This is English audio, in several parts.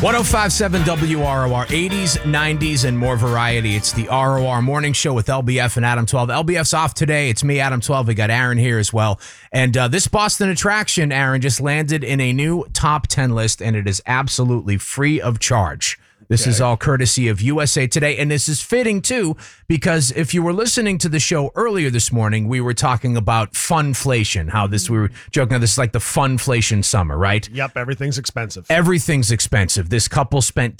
1057 WROR, 80s, 90s, and more variety. It's the ROR Morning Show with LBF and Adam 12. LBF's off today. It's me, Adam 12. We got Aaron here as well. And this Boston attraction, Aaron, just landed in a new top 10 list, and it is absolutely free of charge. This is all courtesy of USA Today, and this is fitting, too, because if you were listening to the show earlier this morning, we were talking about funflation, we were joking, this is like the funflation summer, right? Yep, everything's expensive. Everything's expensive. This couple spent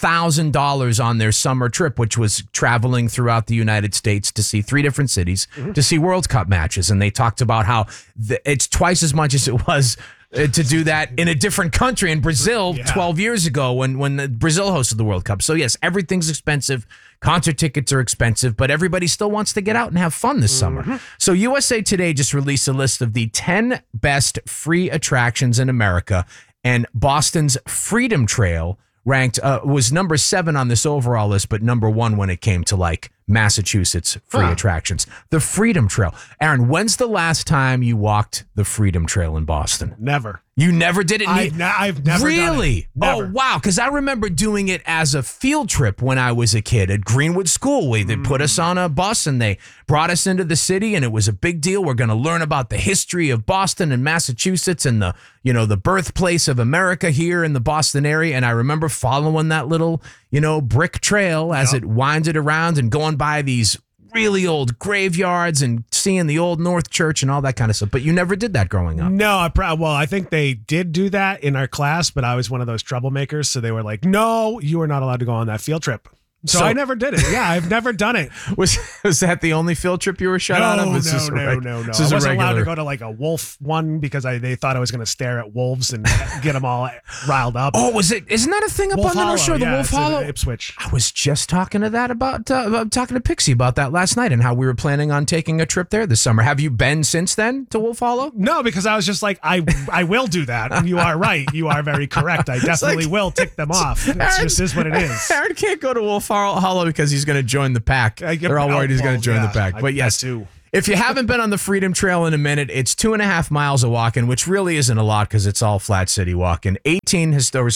$10,000 on their summer trip, which was traveling throughout the United States to see 3 different cities, to see World Cup matches, and they talked about how it's twice as much as it was to do that in a different country, in Brazil, 12 years ago when Brazil hosted the World Cup. So yes, everything's expensive. Concert tickets are expensive, but everybody still wants to get out and have fun this summer. So USA Today just released a list of the 10 best free attractions in America, and Boston's Freedom Trail ranked was number 7 on this overall list, but number 1 when it came to like Massachusetts free attractions. The Freedom Trail. Aaron, when's the last time you walked the Freedom Trail in Boston? Never. You never did it? I've never really? done it. Never. Oh, wow. Because I remember doing it as a field trip when I was a kid at Greenwood School. They put us on a bus and they brought us into the city, and it was a big deal. We're going to learn about the history of Boston and Massachusetts and the birthplace of America here in the Boston area. And I remember following that little, brick trail as it winded around and going by these really old graveyards and seeing the old North Church and all that kind of stuff. But you never did that growing up. No, I think they did do that in our class, but I was one of those troublemakers. So they were like, no, you are not allowed to go on that field trip. So I never did it. Yeah, I've never done it. Was that the only field trip you were shut out of? No. I wasn't allowed to go to like a wolf one because they thought I was going to stare at wolves and get them all riled up. Oh, isn't that a thing up Wolf on the North Shore? The Wolf Hollow? Ipswich. I was just talking to talking to Pixie about that last night and how we were planning on taking a trip there this summer. Have you been since then to Wolf Hollow? No, because I was just like, I will do that. And you are right. You are very correct. I definitely will tick them off. It just is what it is. Aaron can't go to Wolf Hollow because he's going to join the pack. They're all worried he's going to join the pack. But yes, if you haven't been on the Freedom Trail in a minute, it's 2.5 miles of walking, which really isn't a lot because it's all flat city walking. 16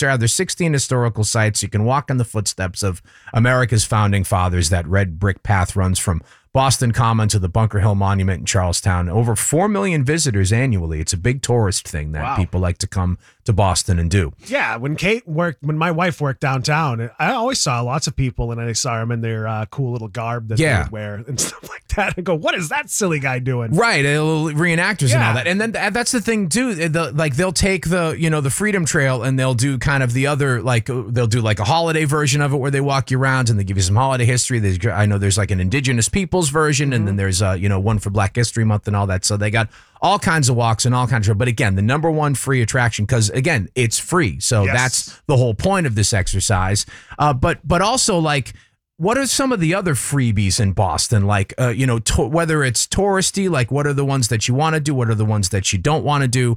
historical sites. You can walk in the footsteps of America's founding fathers. That red brick path runs from Boston Common to the Bunker Hill Monument in Charlestown. Over 4 million visitors annually. It's a big tourist thing that people like to come to Boston and do. Yeah, when my wife worked downtown, I always saw lots of people, and I saw them in their cool little garb that they would wear and stuff like that. And go, what is that silly guy doing? Right, reenactors and all that. And then that's the thing too. They'll take the Freedom Trail and they'll do kind of the other, like they'll do like a holiday version of it where they walk you around and they give you some holiday history. I know there's like an indigenous peoples version, and then there's one for Black History Month and all that. So they got all kinds of walks and all kinds of. But again, the number 1 free attraction, because again, it's free. So that's the whole point of this exercise. But also, like, what are some of the other freebies in Boston? Like, whether it's touristy, like what are the ones that you want to do? What are the ones that you don't want to do?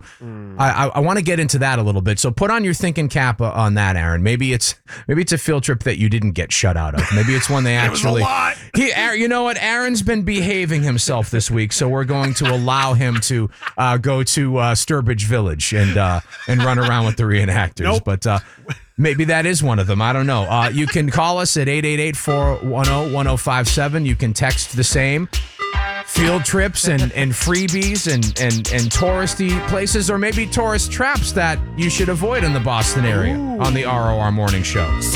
I want to get into that a little bit. So put on your thinking cap on that, Aaron. Maybe it's a field trip that you didn't get shut out of. Maybe it's one they actually. Aaron, you know what? Aaron's been behaving himself this week, so we're going to allow him to go to Sturbridge Village and run around with the reenactors. Nope. But. Maybe that is one of them. I don't know. You can call us at 888-410-1057. You can text the same. Field trips and freebies and touristy places, or maybe tourist traps that you should avoid in the Boston area on the ROR Morning Show.